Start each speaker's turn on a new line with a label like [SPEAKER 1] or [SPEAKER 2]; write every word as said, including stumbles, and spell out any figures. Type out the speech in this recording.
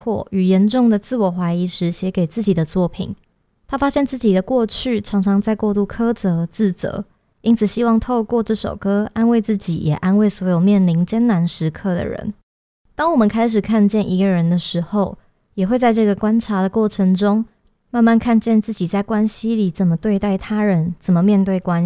[SPEAKER 1] 或与严重的自我怀疑时写给自己的作品。他发现自己的过去常常在过度苛责、自责，因此希望透过这首歌安慰自己，也安慰所有面临艰难时刻的人。当我们开始看见一个人的时候，也会在这个观察的过程中，慢慢看见自己在关系里怎么对待他人，怎么面对关